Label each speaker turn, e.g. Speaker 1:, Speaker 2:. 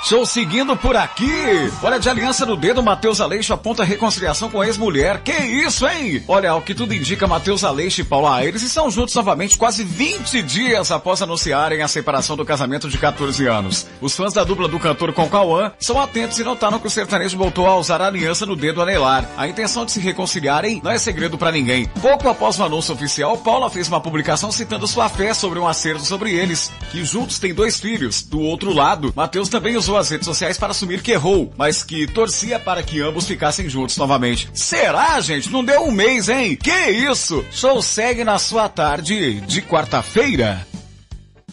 Speaker 1: Show seguindo por aqui. Olha, de aliança no dedo, Matheus Aleixo aponta reconciliação com a ex-mulher. Que isso, hein? Olha, ao que tudo indica, Matheus Aleixo e Paula Aires estão juntos novamente quase 20 dias após anunciarem a separação do casamento de 14 anos. Os fãs da dupla do cantor com Cauã são atentos e notaram que o sertanejo voltou a usar a aliança no dedo anelar. A intenção de se reconciliarem não é segredo pra ninguém. Pouco após o anúncio oficial, Paula fez uma publicação citando sua fé sobre um acerto sobre eles, que juntos têm 2 filhos. Do outro lado, Matheus também usou as redes sociais para assumir que errou, mas que torcia para que ambos ficassem juntos novamente. Será, gente? Não deu um mês, hein? Que isso? Show segue na sua tarde de quarta-feira.